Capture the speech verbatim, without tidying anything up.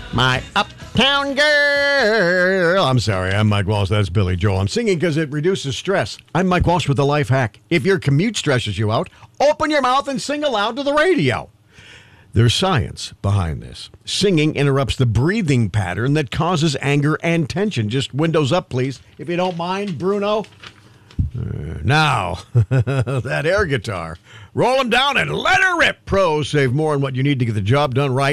My uptown girl. I'm sorry, I'm Mike Walsh. That's Billy Joel. I'm singing because it reduces stress. I'm Mike Walsh with the life hack. If your commute stresses you out, open your mouth and sing aloud to the radio. There's science behind this. Singing interrupts the breathing pattern that causes anger and tension. Just windows up, please, if you don't mind, Bruno. Uh, now, that air guitar. Roll them down and let her rip. Pros save more on what you need to get the job done right.